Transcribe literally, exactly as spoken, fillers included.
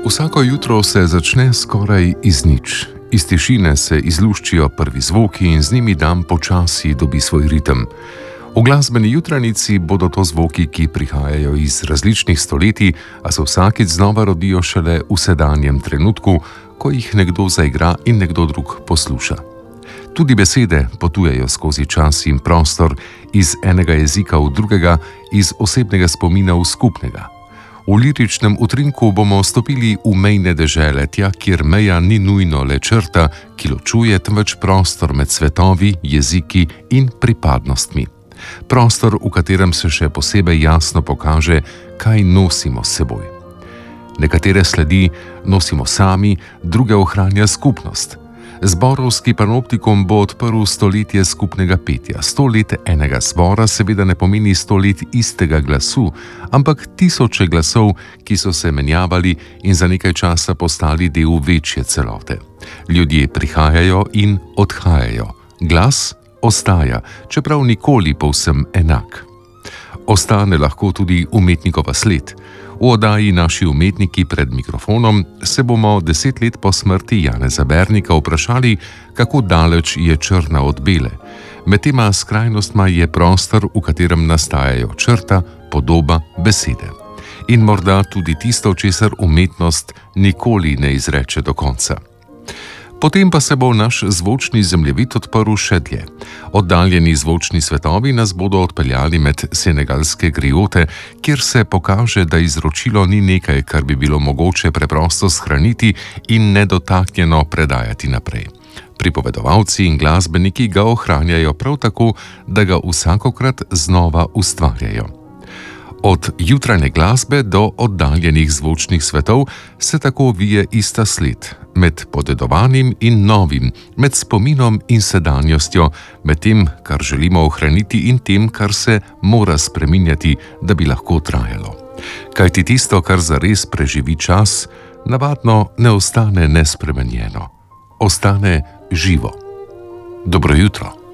Vsako jutro se začne skoraj iz nič. Iz tišine se izluščijo prvi zvoki in z njimi dan počasi dobi svoj ritem. V glasbeni jutranici bodo to zvoki, ki prihajajo iz različnih stoletij, a se vsakič znova rodijo šele v sedanjem trenutku, ko jih nekdo zaigra in nekdo drug posluša. Tudi besede potujejo skozi čas in prostor, iz enega jezika v drugega, iz osebnega spomina v skupnega. V liričnem utrinku bomo stopili v mejne dežele, tja, kjer meja ni nujno le črta, ki ločuje, temveč prostor med svetovi, jeziki in pripadnostmi. Prostor, v katerem se še posebej jasno pokaže, kaj nosimo s seboj. Nekatere sledi nosimo sami, druge ohranja skupnost. Zborovski panoptikum bo odprl stoletje skupnega petja. Sto let enega zbora seveda ne pomeni sto let istega glasu, ampak tisoče glasov, ki so se menjavali in za nekaj časa postali del večje celote. Ljudje prihajajo in odhajajo. Glas ostaja, čeprav nikoli povsem enak. Ostane lahko tudi umetnikova sled. V oddaji Naši umetniki pred mikrofonom se bomo deset let po smrti Janeza Bernika vprašali, kako daleč je črna od bele. Med tema skrajnostma je prostor, v katerem nastajajo črta, podoba, besede. In morda tudi tisto, česar umetnost nikoli ne izreče do konca. Potem pa se bo naš zvočni zemljevid odprl še dlje. Oddaljeni zvočni svetovi nas bodo odpeljali med senegalske griote, kjer se pokaže, da izročilo ni nekaj, kar bi bilo mogoče preprosto shraniti in nedotaknjeno predajati naprej. Pripovedovalci in glasbeniki ga ohranjajo prav tako, da ga vsakokrat znova ustvarjajo. Od jutranje glasbe do oddaljenih zvočnih svetov se tako vije ista sled, med podedovanim in novim, med spominom in sedanjostjo, med tem, kar želimo ohraniti in tem, kar se mora spreminjati, da bi lahko trajalo. Kajti tisto, kar zares preživi čas, navadno ne ostane nespremenjeno. Ostane živo. Dobro jutro.